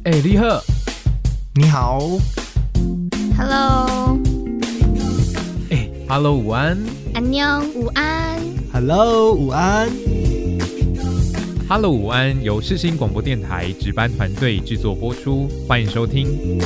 你好， 你好 Hello， Hello， 午安， 安妞，午安。 ，Hello， 午安。 Hello， 午安，由世新广播电台值班团队制作播出，欢迎收听。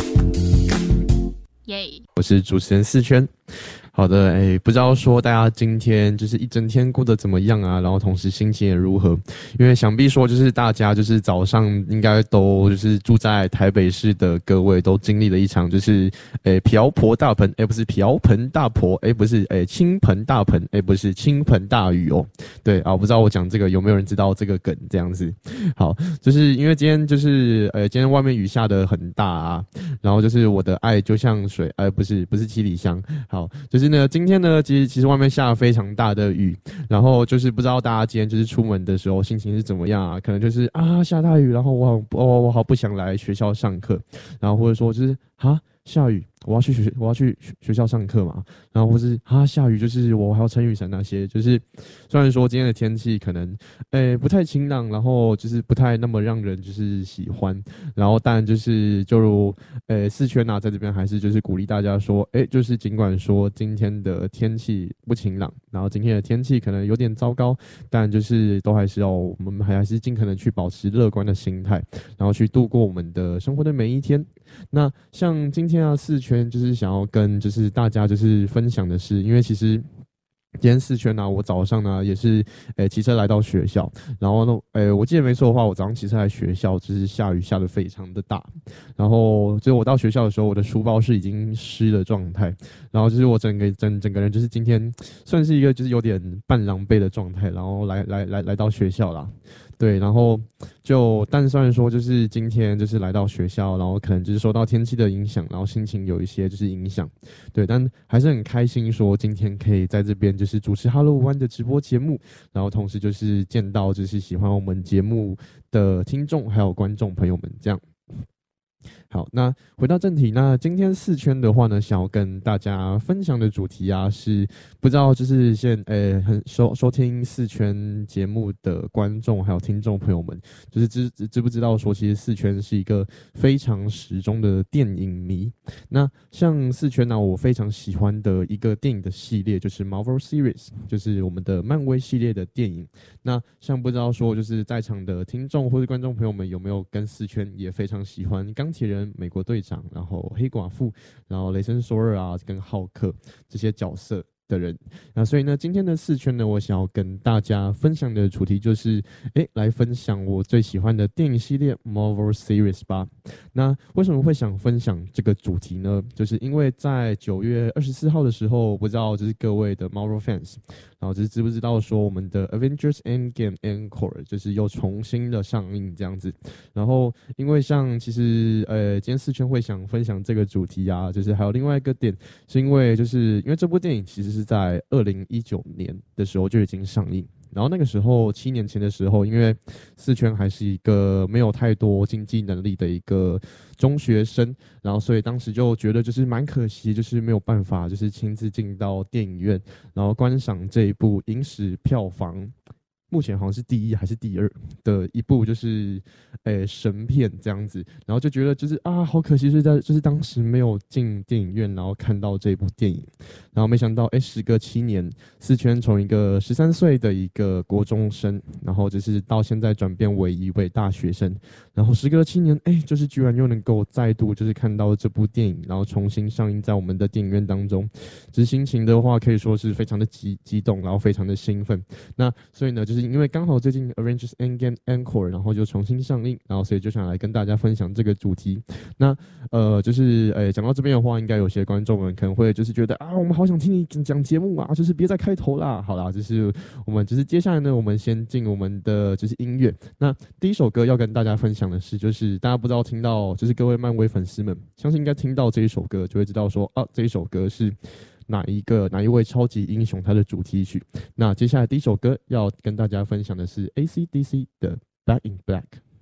耶！ 我是主持人四圈。好的，不知道说大家今天就是一整天过得怎么样啊？然后同时心情也如何？因为想必说就是大家就是早上应该都就是住在台北市的各位都经历了一场就是瓢泼大盆，不是瓢盆大泼，不是倾盆大盆，不是倾盆大雨哦。对啊，我不知道我讲这个有没有人知道这个梗这样子。好，就是因为今天就是今天外面雨下得很大啊，然后就是我的爱就像水，不是七里香。好，就是呢，今天呢，其实外面下了非常大的雨，然后就是不知道大家今天就是出门的时候心情是怎么样啊？可能就是下大雨，然后我好不想来学校上课，然后或者说就是下雨，我要去学校上课嘛，然后或是下雨，就是我还要撑雨伞那些，就是虽然说今天的天气可能不太晴朗，然后就是不太那么让人就是喜欢，然后但就是就如四圈在这边还是就是鼓励大家说，就是尽管说今天的天气不晴朗，然后今天的天气可能有点糟糕，但就是都还是要我们还是尽可能去保持乐观的心态，然后去度过我们的生活的每一天。那像今天四圈就是想要跟就是大家就是分享的是，因为其实今天四圈我早上呢也是骑车来到学校，然后呢我记得没错的话，我早上骑车来学校就是下雨下得非常的大，然后就我到学校的时候，我的书包是已经湿的状态，然后就是我整个人就是今天算是一个就是有点半狼狈的状态，然后来到学校啦。对，然后但虽然说就是今天就是来到学校，然后可能就是受到天气的影响，然后心情有一些就是影响，对，但还是很开心说今天可以在这边就是主持 Hello 午安的直播节目，然后同时就是见到就是喜欢我们节目的听众还有观众朋友们这样。好，那回到正题，那今天四圈的话呢，想要跟大家分享的主题是不知道就是很收听四圈节目的观众还有听众朋友们，就是知不知道说，其实四圈是一个非常时钟的电影迷。那像四圈我非常喜欢的一个电影的系列就是 Marvel Series， 就是我们的漫威系列的电影。那像不知道说，就是在场的听众或者观众朋友们有没有跟四圈也非常喜欢钢铁人、美国队长，然后黑寡妇，然后雷神索尔跟浩克这些角色的人。那所以呢，今天的四圈呢，我想要跟大家分享的主题就是来分享我最喜欢的电影系列 Marvel Series 吧。那为什么会想分享这个主题呢？就是因为在9月24号的时候，不知道就是各位的 Marvel fans， 然后就是知不知道说我们的 Avengers Endgame Encore 就是又重新的上映这样子。然后因为像其实今天四圈会想分享这个主题就是还有另外一个点，是因为这部电影其实是在2019年的时候就已经上映。然后那个时候7年前的时候，因为四圈还是一个没有太多经济能力的一个中学生，然后所以当时就觉得就是蛮可惜，就是没有办法就是亲自进到电影院，然后观赏这一部影史票房目前好像是第1还是第2的一部就是神片这样子，然后就觉得就是好可惜，就是当时没有进电影院，然后看到这部电影，然后没想到时隔7年，四圈从一个13岁的一个国中生，然后就是到现在转变为一位大学生，然后时隔7年，就是居然又能够再度就是看到这部电影，然后重新上映在我们的电影院当中，就是心情的话可以说是非常的激动，然后非常的兴奋。那所以呢，就是因为刚好最近 Avengers Endgame Encore 然后就重新上映，然后所以就想来跟大家分享这个主题。那就是讲到这边的话，应该有些观众们可能会就是觉得我们好想听你讲节目就是别再开头啦。好啦，就是我们就是接下来呢，我们先进我们的就是音乐。那第一首歌要跟大家分享的是，就是大家不知道听到，就是各位漫威粉丝们，相信应该听到这一首歌就会知道说这一首歌是哪一位超级英雄他的主题曲。那接下来第一首歌要跟大家分享的是 AC/DC 的 Back in Black。